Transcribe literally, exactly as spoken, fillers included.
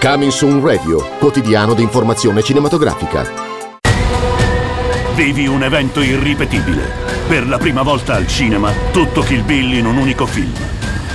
Coming Soon Radio, quotidiano di informazione cinematografica. Vivi un evento irripetibile. Per la prima volta al cinema, tutto Kill Bill in un unico film.